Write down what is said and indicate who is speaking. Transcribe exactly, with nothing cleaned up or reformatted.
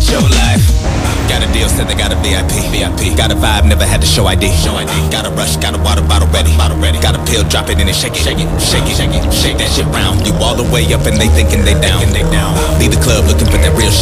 Speaker 1: Show life. Got a deal, said they got a V I P. V I P. Got a vibe, never had to show I D. Show I D. Got a rush, got a water bottle ready. Bottle ready. Got a pill, drop it and then shake it. Shake it, shake it, shake it, shake that shit round. You all the way up and they thinking they down. And they down. Leave the club looking for that real shit.